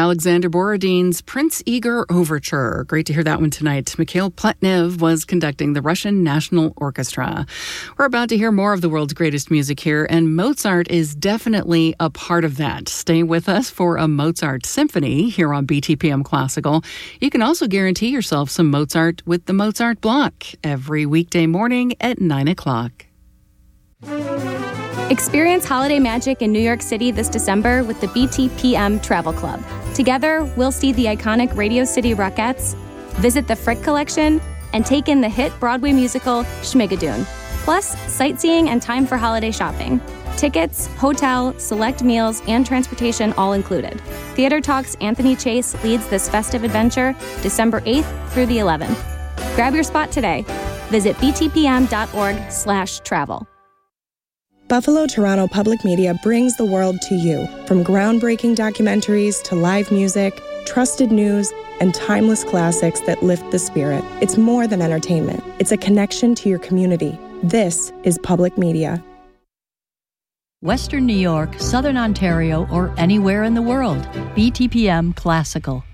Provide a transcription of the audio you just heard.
Alexander Borodin's Prince Igor Overture. Great to hear that one tonight. Mikhail Pletnev was conducting the Russian National Orchestra. We're about to hear more of the world's greatest music here, and Mozart is definitely a part of that. Stay with us for a Mozart symphony here on BTPM Classical. You can also guarantee yourself some Mozart with the Mozart Block every weekday morning at 9 o'clock. Experience holiday magic in New York City this December with the BTPM Travel Club. Together, we'll see the iconic Radio City Rockettes, visit the Frick Collection, and take in the hit Broadway musical Schmigadoon. Plus, sightseeing and time for holiday shopping. Tickets, hotel, select meals, and transportation all included. Theater Talk's Anthony Chase leads this festive adventure December 8th through the 11th. Grab your spot today. Visit btpm.org/travel. Buffalo Toronto Public Media brings the world to you. From groundbreaking documentaries to live music, trusted news, and timeless classics that lift the spirit. It's more than entertainment. It's a connection to your community. This is public media. Western New York, Southern Ontario, or anywhere in the world. BTPM Classical.